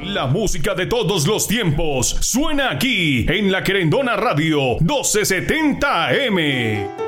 La música de todos los tiempos suena aquí en La Querendona Radio 1270 AM.